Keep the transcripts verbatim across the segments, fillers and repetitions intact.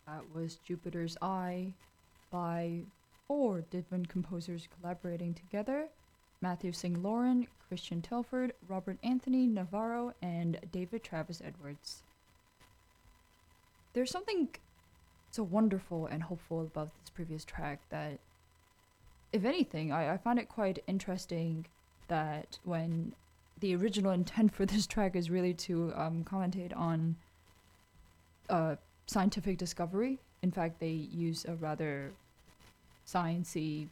That was Jupiter's Eye by four different composers collaborating together: Matthew Singh Lauren, Christian Telford, Robert Anthony Navarro, and David Travis Edwards. There's something so wonderful and hopeful about this previous track that, if anything, I, I find it quite interesting that when the original intent for this track is really to um, commentate on uh, scientific discovery. In fact, they use a rather sciencey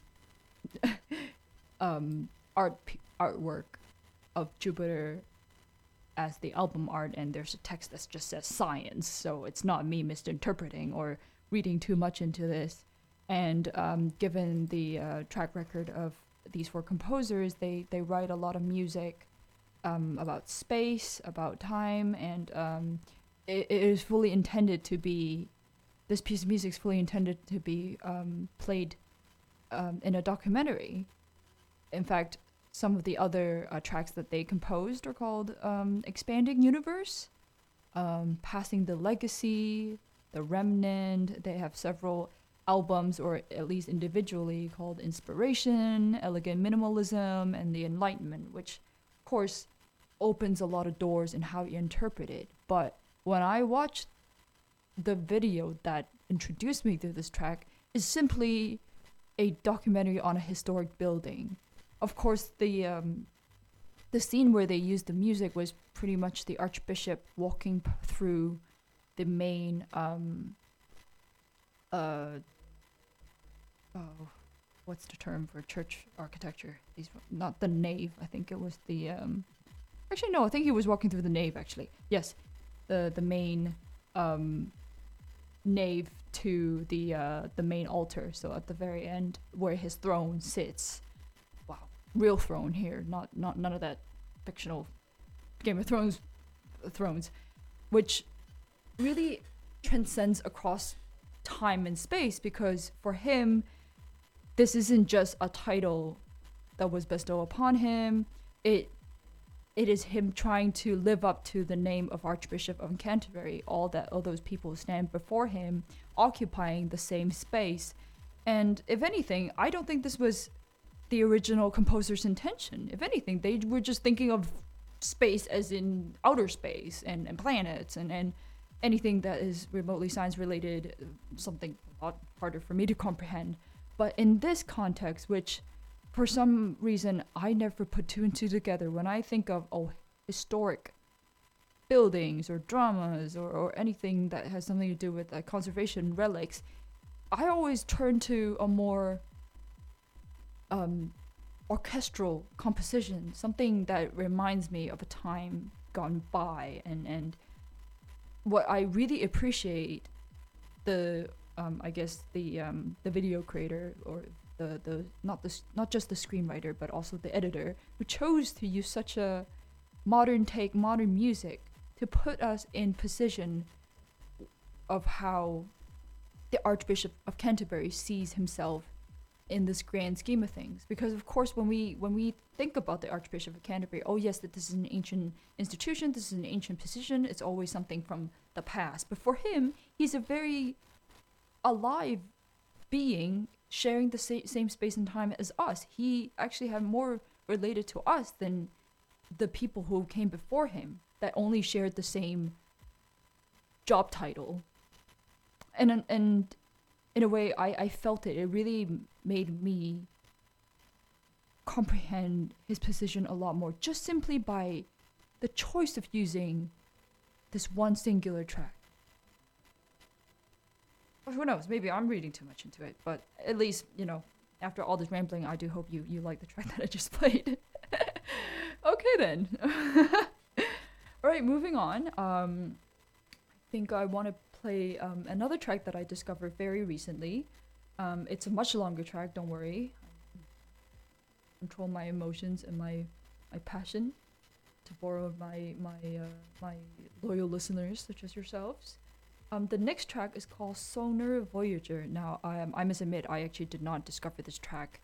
um, art p- artwork of Jupiter as the album art, and there's a text that just says science, so it's not me misinterpreting or reading too much into this. And um, given the uh, track record of these four composers, they, they write a lot of music um, about space, about time, and um, it, it is fully intended to be, this piece of music is fully intended to be um, played um, in a documentary. In fact, some of the other uh, tracks that they composed are called um, Expanding Universe, um, Passing the Legacy, The Remnant. They have several albums, or at least individually, called Inspiration, Elegant Minimalism, and The Enlightenment, which, of course, opens a lot of doors in how you interpret it. But when I watched the video that introduced me to this track, is simply a documentary on a historic building. Of course, the um, the scene where they used the music was pretty much the Archbishop walking p- through the main um, uh, oh, what's the term for church architecture? These not the nave. I think it was the um, actually no. I think he was walking through the nave. Actually, yes, the the main um, nave to the uh, the main altar. So at the very end, where his throne sits. Wow, real throne here, not not none of that fictional Game of Thrones thrones, which really transcends across time and space, because for him, this isn't just a title that was bestowed upon him. It it is him trying to live up to the name of Archbishop of Canterbury. All that all those people stand before him, occupying the same space. And if anything, I don't think this was the original composer's intention. If anything, they were just thinking of space as in outer space and, and planets and, and anything that is remotely science related, something a lot harder for me to comprehend. But in this context, which for some reason I never put two and two together, when I think of oh historic buildings or dramas or, or anything that has something to do with uh, conservation relics, I always turn to a more um, orchestral composition, something that reminds me of a time gone by. And, and what I really appreciate, the um, I guess the um, the video creator, or the, the not the not just the screenwriter but also the editor, who chose to use such a modern take, modern music to put us in position of how the Archbishop of Canterbury sees himself in this grand scheme of things. Because of course, when we when we think about the Archbishop of Canterbury, oh yes, that this is an ancient institution, this is an ancient position, it's always something from the past. But for him, he's a very alive being, sharing the sa- same space and time as us. He actually had more related to us than the people who came before him, that only shared the same job title. And and in a way, I, I felt it. It really made me comprehend his position a lot more, just simply by the choice of using this one singular track. Well, who knows? Maybe I'm reading too much into it, but at least, you know, after all this rambling, I do hope you, you like the track that I just played. Okay, then. All right, moving on. Um, I think I want to play um, another track that I discovered very recently. Um, it's a much longer track, don't worry. Control my emotions and my my passion, to borrow my my uh, my loyal listeners such as yourselves. Um, the next track is called Sonar Voyager. Now, I, um, I must admit, I actually did not discover this track